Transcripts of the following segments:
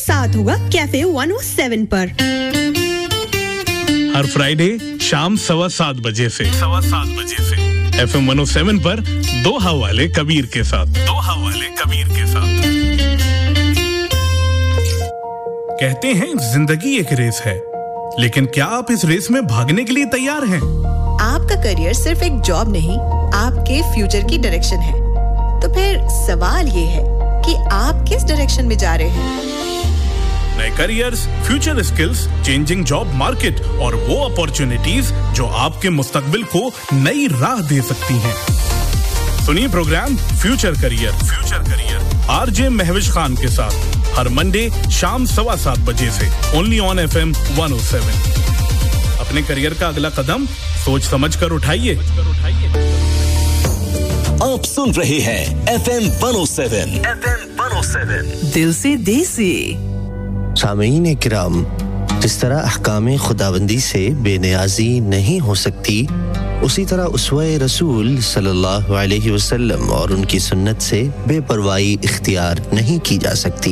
साथ होगा कैफे 107 पर। हर फ्राइडे शाम 7:15 बजे से FM 107 पर दो हवाले कबीर के साथ। कहते हैं जिंदगी एक रेस है, लेकिन क्या आप इस रेस में भागने के लिए तैयार हैं? आपका करियर सिर्फ एक जॉब नहीं, आपके फ्यूचर की डायरेक्शन है। तो फिर सवाल ये है कि आप किस डायरेक्शन में जा रहे हैं? नए careers, future skills, changing job market और वो अपॉर्चुनिटीज जो आपके मुस्तकबिल को नई राह दे सकती हैं। सुनिए programme future career RJ Mahwish Khan के साथ हर मंडे शाम 7:15 बजे से ओनली ऑन FM 107। अपने करियर का अगला कदम सोच समझ कर उठाइए। आप सुन रहे हैं FM 107 दिल से देसी। सामीन किराम, जिस तरह अहकाम खुदाबंदी से बेनियाजी नहीं हो सकती, उसी तरह उसवे रसूल सल्लल्लाहु अलैहि वसल्लम और उनकी सुन्नत से बेपरवाही इख्तियार नहीं की जा सकती।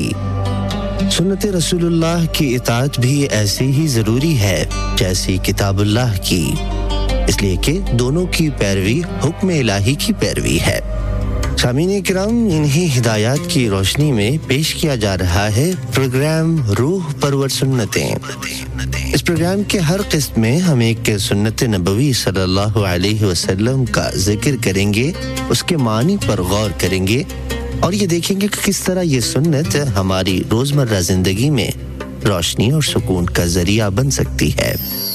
सुन्नत रसूलुल्लाह की इताअत भी ऐसी ही ज़रूरी है जैसी किताबुल्लाह की, इसलिए कि दोनों की पैरवी हुक्म इलाही की पैरवी है। सामीन किराम, इन्हीं हिदायत की रोशनी में पेश किया जा रहा है प्रोग्राम रूह परवर सुन्नतें। इस प्रोग्राम के हर किस्त में हम एक सुन्नत नबवी सल्लल्लाहु अलैहि वसल्लम का जिक्र करेंगे, उसके मानी पर गौर करेंगे और ये देखेंगे कि किस तरह ये सुन्नत हमारी रोजमर्रा जिंदगी में रोशनी और सुकून का जरिया बन सकती है।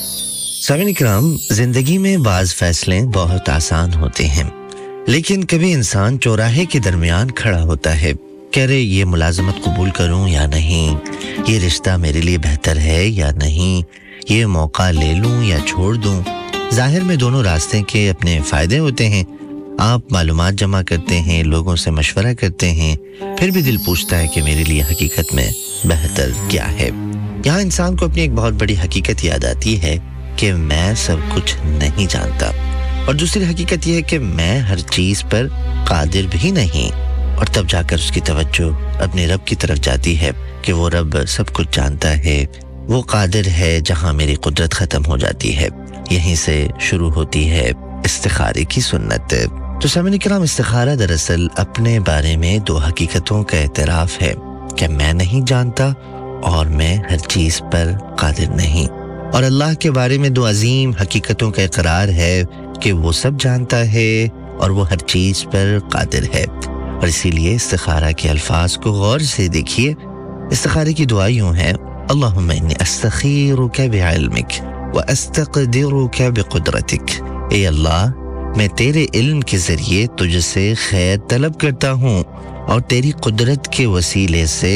सामीन किराम, जिंदगी में बाज़ फैसले बहुत आसान होते हैं, लेकिन कभी इंसान चौराहे के दरमियान खड़ा होता है, कह रहे ये मुलाजमत कबूल करूं या नहीं, ये रिश्ता मेरे लिए बेहतर है या नहीं, ये मौका ले लूं या छोड़ दूं। जाहिर में दोनों रास्ते के अपने फायदे होते हैं। आप मालूमात जमा करते हैं, लोगों से मशवरा करते हैं, फिर भी दिल पूछता है कि मेरे लिए हकीकत में बेहतर क्या है। यहाँ इंसान को अपनी एक बहुत बड़ी हकीकत याद आती है कि मैं सब कुछ नहीं जानता, और दूसरी हकीकत यह है कि मैं हर चीज पर कादिर भी नहीं। और तब जाकर उसकी तवज्जो अपने रब की तरफ जाती है कि वो रब सब कुछ जानता है, वो कादिर है जहां मेरी कुदरत खत्म हो जाती है। यहीं से शुरू होती है इस्तिखारे की सुन्नत। तो सामीन किराम, इस्तिखारा दरअसल अपने बारे में दो हकीकतों का एतराफ है कि मैं नहीं जानता और मैं हर चीज पर कादिर नहीं, और अल्लाह के बारे में दो अजीम हकीकतों का इकरार है कि वो सब जानता है और वो हर चीज पर कादिर है। और इसीलिए इस्तिखारा के अल्फाज को गौर से देखिए। इस्तिखारे की दुआ यूं है, अल्लाहुम्मा इन्नी अस्तखीरुका बिइल्मिक व अस्तक़दिरुका बिक़ुदरतिक। ए अल्लाह, मैं तेरे इल्म के जरिए तुझसे खैर तलब करता हूँ और तेरी कुदरत के वसीले से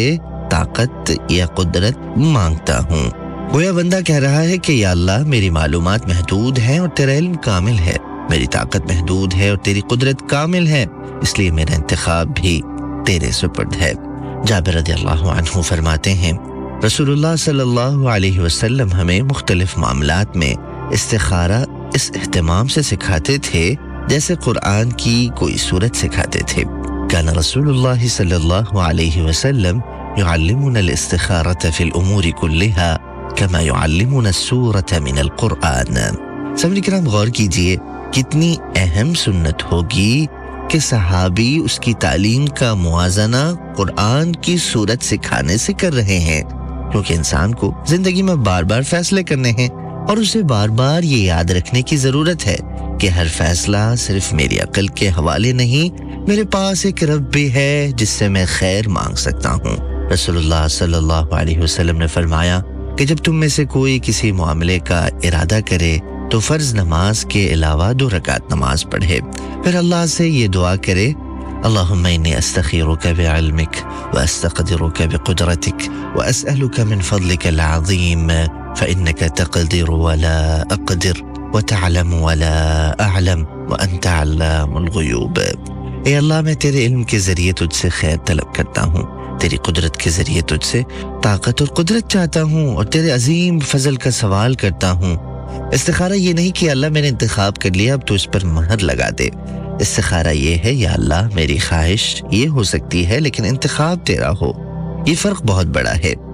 ताकत या कुदरत मांगता हूँ। गोया बंदा कह रहा है कि या अल्लाह, मेरी मालूमात महदूद हैं और तेरा इल्म कामिल है, मेरी ताकत महदूद है और तेरी कुदरत कामिल है, इसलिए मेरा इंतखाब भी तेरे सुपुर्द है। जाबिर रज़ियल्लाहु अन्हु फरमाते हैं, रसूलुल्लाह सल्लल्लाहु अलैहि वसल्लम हमें मुख्तलिफ मामलात में इस्तिखारा इस एहतमाम से सिखाते थे जैसे कुरान की कोई सूरत सिखाते थे। काना रसूलुल्लाह सल्लल्लाहु अलैहि वसल्लम युअल्लिमुना अल-इस्तिखारता फिल उमूरि कुल्लिहा कमा युअल्लिमुना सूरत मिन अल-कुरआन। सामीन किराम, गौर कीजिए कितनी अहम सुन्नत होगी कि सहाबी उसकी तालीम का मुआजना कुरान की सूरत सिखाने से कर रहे हैं, क्योंकि इंसान को जिंदगी में बार बार फैसले करने हैं और उसे बार बार ये याद रखने की जरूरत है कि हर फैसला सिर्फ मेरी अक्ल के हवाले नहीं, मेरे पास एक रब भी है जिससे मैं खैर मांग सकता हूँ। रसूलुल्लाह सल्लल्लाहु अलैहि वसल्लम ने फरमाया कि जब तुम में से कोई किसी मामले का इरादा करे तो फर्ज नमाज के अलावा 2 रकात नमाज पढ़े, फिर अल्लाह से ये दुआ करे, अल्लाहुम्मा इन्नी अस्तखीरुका बिइल्मिक व अस्तक़दिरुका बिक़ुदरतिक व अस्अलुका मिन फ़ज़लिका अल-अज़ीम फ़इन्नका तक़दिरु व ला अक़दिर व तअलमु व ला अअलम व अंत अल्लामुल ग़ुयूब। ए अल्लाह, मैं तेरे इल्म के जरिए तुझसे खैर तलब करता हूँ, तेरी कुदरत के जरिए तुझसे ताकत और कुदरत चाहता हूँ और तेरे अजीम फजल का सवाल करता हूँ। इस्तिखारा ये नहीं कि अल्लाह मैंने इंतखाब कर लिया अब तो इस पर महर लगा दे। इस्तिखारा ये है, या अल्लाह मेरी ख्वाहिश ये हो सकती है लेकिन इंतखाब तेरा हो। ये फर्क बहुत बड़ा है।